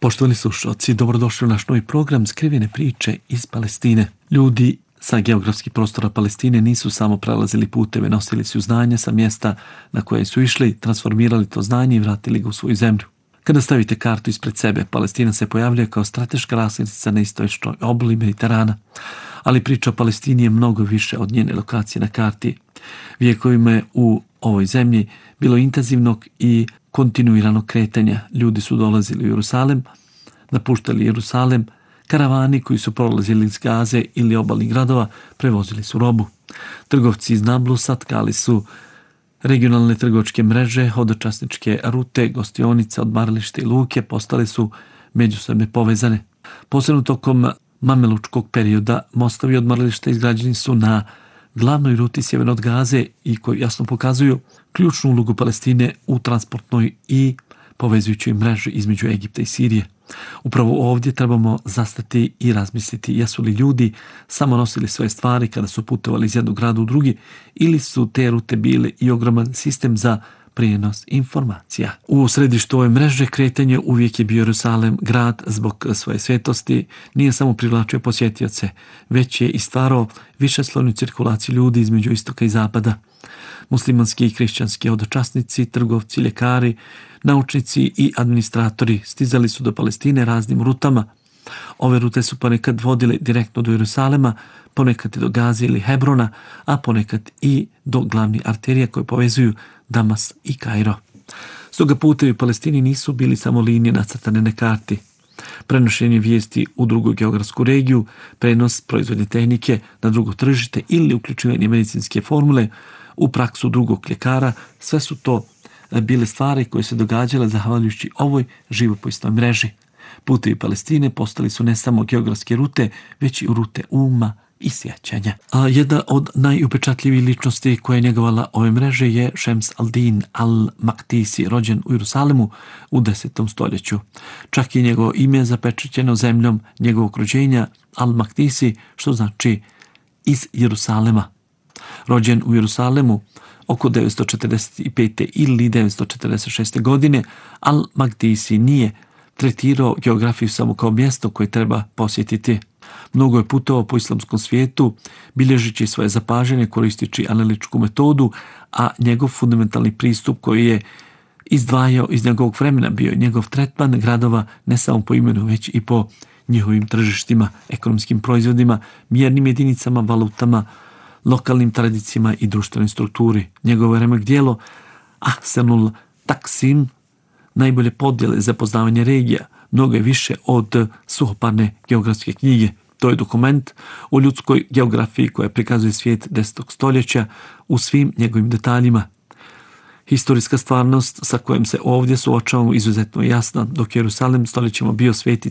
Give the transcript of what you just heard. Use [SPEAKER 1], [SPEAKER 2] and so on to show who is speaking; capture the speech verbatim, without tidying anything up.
[SPEAKER 1] Poštovani slušalci, dobrodošli u naš novi program Skrivene priče iz Palestine. Ljudi sa geografskih prostora Palestine nisu samo prelazili puteve, nosili su znanje sa mjesta na koje su išli, transformirali to znanje i vratili ga u svoju zemlju. Kada stavite kartu ispred sebe, Palestina se pojavljuje kao strateška raskrsnica na istočnoj obali Mediterana. Ali priča o Palestini je mnogo više od njene lokacije na karti. Vijekovima je u ovoj zemlji bilo intenzivnog i kontinuiranog kretanja. Ljudi su dolazili u Jerusalem, napuštali Jerusalem, karavani koji su prolazili iz Gaze ili obalnih gradova prevozili su robu. Trgovci iz Nablusa tkali su regionalne trgovačke mreže, hodočasničke rute, gostionice, odmaralište i luke postale su međusobno povezane. Posebno tokom mamelučkog perioda mostovi odmarališta izgrađeni su na glavnoj ruti sjeverno od Gaze i koji jasno pokazuju ključnu ulogu Palestine u transportnoj i povezujućoj mreži između Egipta i Sirije. Upravo ovdje trebamo zastati i razmisliti jesu li ljudi samo nosili svoje stvari kada su putovali iz jednog grada u drugi ili su te rute bile i ogroman sistem za prijenos informacija. U središtu ove mreže kretanje uvijek je bio Jerusalem, grad zbog svoje svetosti, nije samo privlačio posjetioce, već je i stvarao višeslovnu cirkulaciju ljudi između istoka i zapada. Muslimanski i hrišćanski hodočasnici, trgovci, ljekari, naučnici i administratori stizali su do Palestine raznim rutama. Ove rute su ponekad vodile direktno do Jerusalema, ponekad i do Gaze ili Hebrona, a ponekad i do glavnih arterija koje povezuju Damas i Kairo. Stoga putevi u Palestini nisu bili samo linije nacrtane na karti. Prenošenje vijesti u drugu geografsku regiju, prenos proizvodne tehnike na drugo tržište ili uključivanje medicinske formule u praksu drugog ljekara, sve su to bile stvari koje se događale zahvaljujući ovoj živopisnoj mreži. Putevi Palestine postali su ne samo geografske rute, već i rute uma i sjećanja. A jedna od najupečatljivijih ličnosti koja je njegovala ove mreže je Šems al-Din al-Maktisi, rođen u Jerusalemu u desetom stoljeću. Čak i njegovo ime zapečaćeno zemljom njegovog rođenja al-Maktisi, što znači iz Jerusalema. Rođen u Jerusalemu oko devetsto četrdeset pete ili devetsto četrdeset šeste godine, al-Maktisi nije tretirao geografiju samo kao mjesto koje treba posjetiti. Mnogo je putovao po islamskom svijetu, bilježići svoje zapažanje, koristići analitičku metodu, a njegov fundamentalni pristup koji je izdvajao iz njegovog vremena bio njegov tretman gradova ne samo po imenu, već i po njihovim tržištima, ekonomskim proizvodima, mjernim jedinicama, valutama, lokalnim tradicijama i društvenoj strukturi. Njegovo remek djelo Ahsenul Taksim, najbolje podjele za poznavanje regija, mnogo je više od suhoparne geografske knjige. To je dokument o ljudskoj geografiji koja prikazuje svijet desetog stoljeća u svim njegovim detaljima. Historijska stvarnost sa kojom se ovdje suočavamo izuzetno je jasna, dok je Jerusalem stoljećima bio sveti